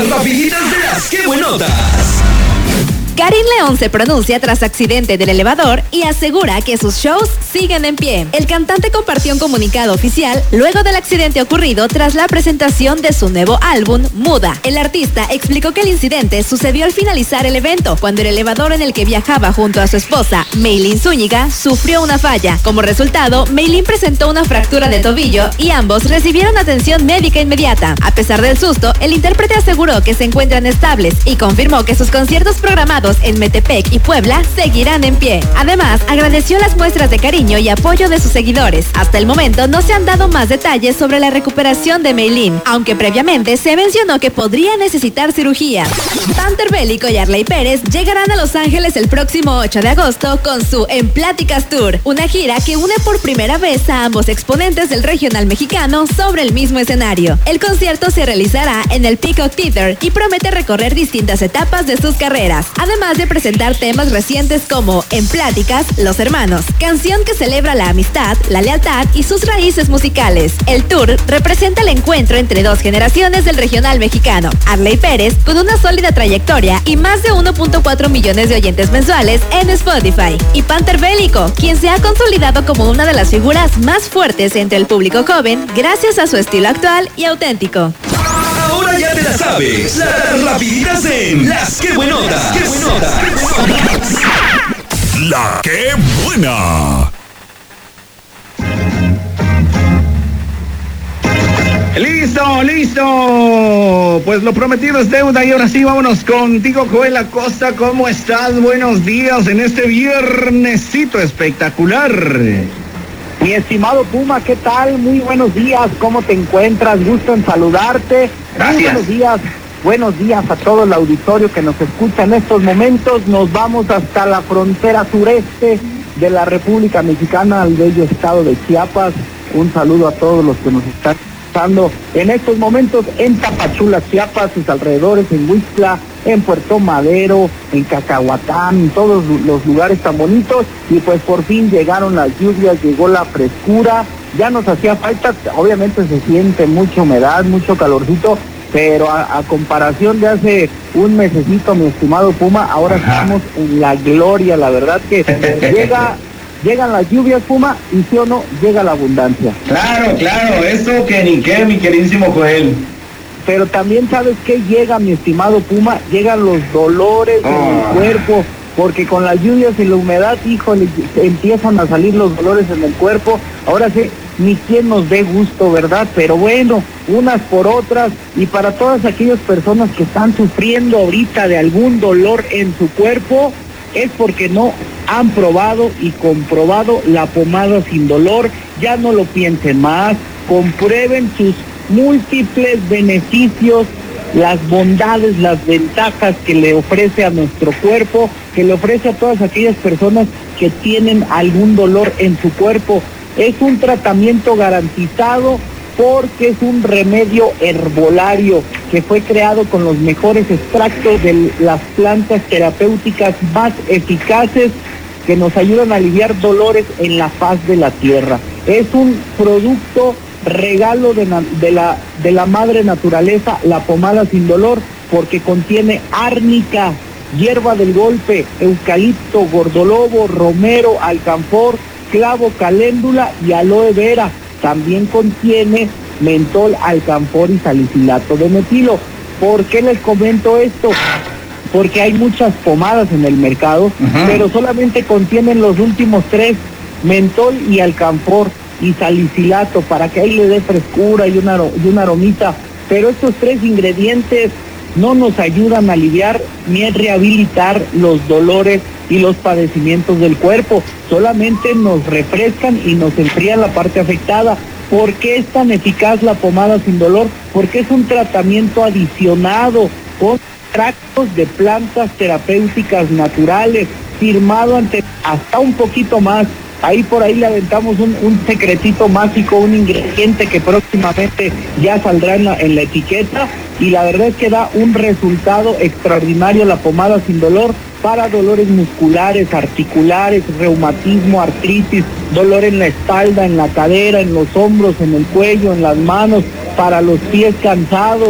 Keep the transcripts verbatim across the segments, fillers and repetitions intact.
Las rapiditas de las que buenotas. Karin León se pronuncia tras accidente del elevador y asegura que sus shows siguen en pie. El cantante compartió un comunicado oficial luego del accidente ocurrido tras la presentación de su nuevo álbum, Muda. El artista explicó que el incidente sucedió al finalizar el evento, cuando el elevador en el que viajaba junto a su esposa, Maylin Zúñiga, sufrió una falla. Como resultado, Maylin presentó una fractura de tobillo y ambos recibieron atención médica inmediata. A pesar del susto, el intérprete aseguró que se encuentran estables y confirmó que sus conciertos programados en Metepec y Puebla seguirán en pie. Además, agradeció las muestras de cariño y apoyo de sus seguidores. Hasta el momento no se han dado más detalles sobre la recuperación de Maylin, aunque previamente se mencionó que podría necesitar cirugía. Panther Bélico y Arley Pérez llegarán a Los Ángeles el próximo ocho de agosto con su En Pláticas Tour, una gira que une por primera vez a ambos exponentes del regional mexicano sobre el mismo escenario. El concierto se realizará en el Peacock Theater y promete recorrer distintas etapas de sus carreras, además de presentar temas recientes como En Pláticas, Los Hermanos, canción que celebra la amistad, la lealtad y sus raíces musicales. El tour representa el encuentro entre dos generaciones del regional mexicano. Arley Pérez, con una sólida trayectoria y más de uno punto cuatro millones de oyentes mensuales en Spotify, y Panther Bélico, quien se ha consolidado como una de las figuras más fuertes entre el público joven gracias a su estilo actual y auténtico. Ahora ya te la sabes. Las rapiditas en Las que buenotas. ¡Qué buenotas! La que buena. Listo, listo. Pues lo prometido es deuda y ahora sí vámonos contigo, Joel Acosta. ¿Cómo estás? Buenos días en este viernesito espectacular. Mi estimado Puma, ¿qué tal? Muy buenos días, ¿cómo te encuentras? Gusto en saludarte. Gracias. Muy buenos días, buenos días a todo el auditorio que nos escucha en estos momentos. Nos vamos hasta la frontera sureste de la República Mexicana, al bello estado de Chiapas. Un saludo a todos los que nos están escuchando en estos momentos en Tapachula, Chiapas, sus alrededores, en Huixtla, en Puerto Madero, en Cacahuatán, en todos los lugares tan bonitos. Y pues por fin llegaron las lluvias, llegó la frescura, ya nos hacía falta. Obviamente se siente mucha humedad, mucho calorcito, pero a, a comparación de hace un mesecito, mi estimado Puma, ahora Ajá. estamos en la gloria. La verdad que llega... Llegan las lluvias, Puma, y sí o no, llega la abundancia. Claro, claro, eso que ni qué, mi queridísimo Joel. Pero también, ¿sabes qué llega, mi estimado Puma? Llegan los dolores oh. en el cuerpo, porque con las lluvias y la humedad, híjole, empiezan a salir los dolores en el cuerpo. Ahora sí, ni quien nos dé gusto, ¿verdad? Pero bueno, unas por otras, y para todas aquellas personas que están sufriendo ahorita de algún dolor en su cuerpo, es porque no han probado y comprobado la pomada sin dolor. Ya no lo piensen más, comprueben sus múltiples beneficios, las bondades, las ventajas que le ofrece a nuestro cuerpo, que le ofrece a todas aquellas personas que tienen algún dolor en su cuerpo. Es un tratamiento garantizado porque es un remedio herbolario que fue creado con los mejores extractos de las plantas terapéuticas más eficaces que nos ayudan a aliviar dolores en la faz de la tierra. Es un producto regalo de, de, la, de la madre naturaleza, la pomada sin dolor, porque contiene árnica, hierba del golpe, eucalipto, gordolobo, romero, alcanfor, clavo, caléndula y aloe vera. También contiene mentol, alcanfor y salicilato de metilo. ¿Por qué les comento esto? Porque hay muchas pomadas en el mercado, uh-huh. pero solamente contienen los últimos tres, mentol y alcanfor y salicilato, para que ahí le dé frescura y una, y una aromita. Pero estos tres ingredientes no nos ayudan a aliviar ni a rehabilitar los dolores y los padecimientos del cuerpo, solamente nos refrescan y nos enfrían la parte afectada. ¿Por qué es tan eficaz la pomada sin dolor? Porque es un tratamiento adicionado con extractos de plantas terapéuticas naturales, firmado ante hasta un poquito más. Ahí por ahí le aventamos un, un secretito mágico, un ingrediente que próximamente ya saldrá en la, en la etiqueta, y la verdad es que da un resultado extraordinario la pomada sin dolor para dolores musculares, articulares, reumatismo, artritis, dolor en la espalda, en la cadera, en los hombros, en el cuello, en las manos, para los pies cansados,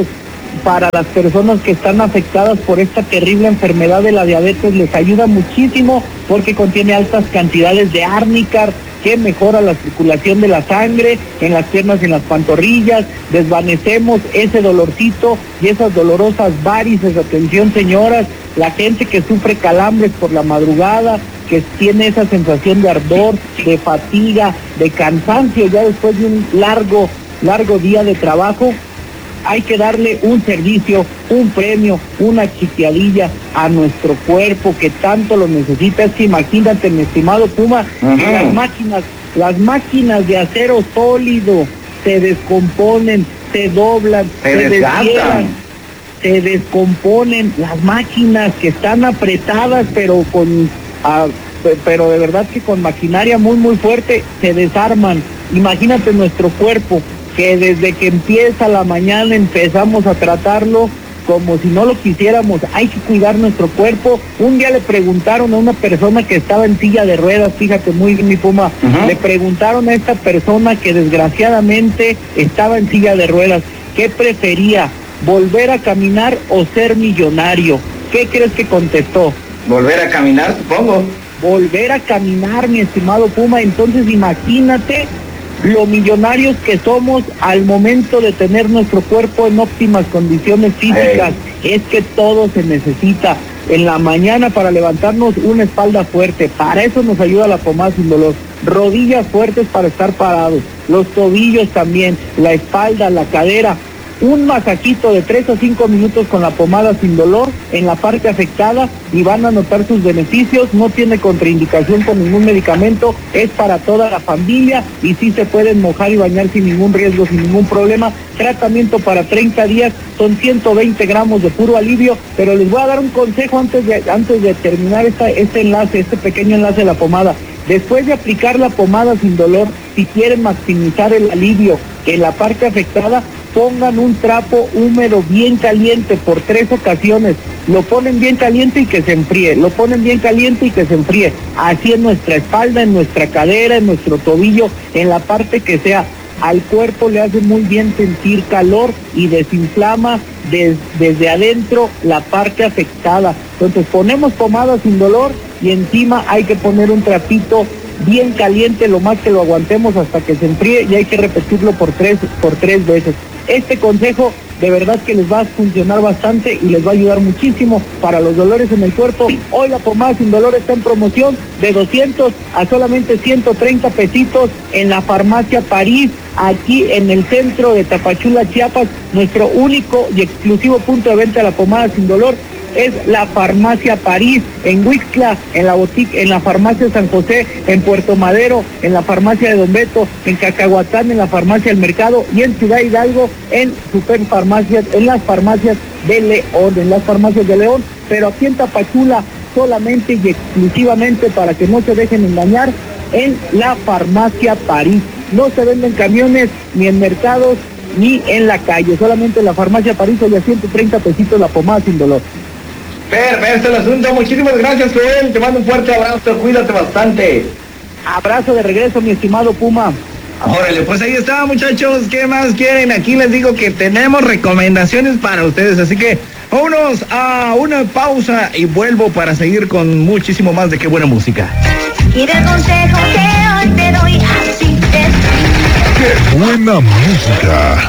para las personas que están afectadas por esta terrible enfermedad de la diabetes. Les ayuda muchísimo porque contiene altas cantidades de árnica, que mejora la circulación de la sangre en las piernas y en las pantorrillas. Desvanecemos ese dolorcito y esas dolorosas varices. Atención, señoras, la gente que sufre calambres por la madrugada, que tiene esa sensación de ardor, de fatiga, de cansancio ya después de un largo, largo día de trabajo, hay que darle un servicio, un premio, una chiquiadilla a nuestro cuerpo que tanto lo necesita. Es que imagínate, mi estimado Puma, uh-huh. que las máquinas, las máquinas de acero sólido se descomponen, se doblan, se, se desvielan, se descomponen. Las máquinas que están apretadas, pero con, uh, pero de verdad que con maquinaria muy muy fuerte, se desarman. Imagínate nuestro cuerpo, que desde que empieza la mañana empezamos a tratarlo como si no lo quisiéramos. Hay que cuidar nuestro cuerpo. Un día le preguntaron a una persona que estaba en silla de ruedas, fíjate muy bien, mi Puma, uh-huh. le preguntaron a esta persona que desgraciadamente estaba en silla de ruedas, ¿qué prefería? ¿Volver a caminar o ser millonario? ¿Qué crees que contestó? Volver a caminar, supongo. Volver a caminar, mi estimado Puma. Entonces imagínate lo millonarios que somos al momento de tener nuestro cuerpo en óptimas condiciones físicas. Hey. Es que todo se necesita. En la mañana para levantarnos una espalda fuerte, para eso nos ayuda la pomada sin dolor. Rodillas fuertes para estar parados, los tobillos también, la espalda, la cadera. Un masajito de tres a cinco minutos con la pomada sin dolor en la parte afectada y van a notar sus beneficios. No tiene contraindicación con ningún medicamento, es para toda la familia y sí se pueden mojar y bañar sin ningún riesgo, sin ningún problema. Tratamiento para treinta días, son ciento veinte gramos de puro alivio, pero les voy a dar un consejo antes de, antes de terminar esta, este enlace, este pequeño enlace de la pomada. Después de aplicar la pomada sin dolor, si quieren maximizar el alivio en la parte afectada, pongan un trapo húmedo bien caliente por tres ocasiones. Lo ponen bien caliente y que se enfríe. Lo ponen bien caliente y que se enfríe. Así en nuestra espalda, en nuestra cadera, en nuestro tobillo, en la parte que sea. Al cuerpo le hace muy bien sentir calor y desinflama des, desde adentro la parte afectada. Entonces ponemos pomada sin dolor y encima hay que poner un trapito bien caliente, lo más que lo aguantemos hasta que se enfríe, y hay que repetirlo por tres, por tres veces. Este consejo de verdad que les va a funcionar bastante y les va a ayudar muchísimo para los dolores en el cuerpo. Hoy la pomada sin dolor está en promoción de doscientos a solamente ciento treinta pesitos en la farmacia París, aquí en el centro de Tapachula, Chiapas. Nuestro único y exclusivo punto de venta de la pomada sin dolor es la farmacia París, en Huixtla, en la boutique, en la farmacia San José, en Puerto Madero, en la farmacia de Don Beto, en Cacahuatán, en la farmacia El Mercado, y en Ciudad Hidalgo, en superfarmacias, en las farmacias de León, en las farmacias de León, pero aquí en Tapachula solamente y exclusivamente, para que no se dejen engañar, en la farmacia París. No se venden camiones ni en mercados ni en la calle, solamente en la farmacia París, hoy a ciento treinta pesitos la pomada sin dolor. Perfecto el asunto, muchísimas gracias, Joel, te mando un fuerte abrazo, cuídate bastante. Abrazo de regreso, mi estimado Puma. Órale, pues ahí está, muchachos, ¿qué más quieren? Aquí les digo que tenemos recomendaciones para ustedes, así que vámonos a una pausa y vuelvo para seguir con muchísimo más de Qué Buena Música. Y del consejo que hoy te doy, así es. ¡Qué buena música!